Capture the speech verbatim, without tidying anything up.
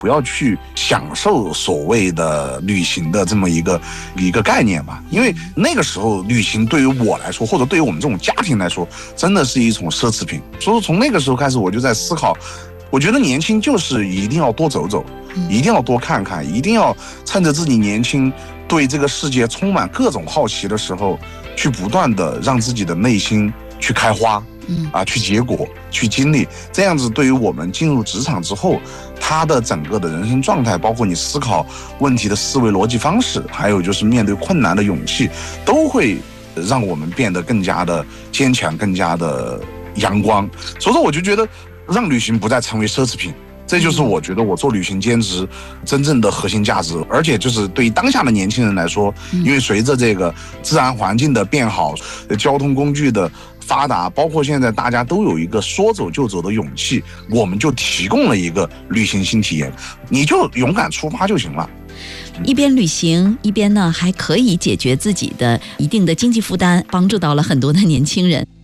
不要去享受所谓的旅行的这么一个一个概念吧。因为那个时候旅行对于我来说，或者对于我们这种家庭来说，真的是一种奢侈品。所以从那个时候开始，我就在思考，我觉得年轻就是一定要多走走，一定要多看看，一定要趁着自己年轻，对这个世界充满各种好奇的时候，去不断的让自己的内心去开花，啊，去结果，去经历。这样子对于我们进入职场之后，他的整个的人生状态，包括你思考问题的思维逻辑方式，还有就是面对困难的勇气，都会让我们变得更加的坚强，更加的阳光。所以说我就觉得让旅行不再成为奢侈品，这就是我觉得我做旅行兼职真正的核心价值。而且就是对于当下的年轻人来说，因为随着这个自然环境的变好，交通工具的发达，包括现在大家都有一个说走就走的勇气，我们就提供了一个旅行新体验，你就勇敢出发就行了。 一边旅行一边呢还可以解决自己的一定的经济负担，帮助到了很多的年轻人。